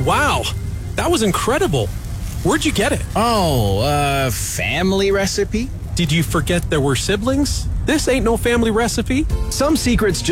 Wow, that was incredible. Where'd you get it? Oh, family recipe? Did you forget there were siblings? This ain't no family recipe. Some secrets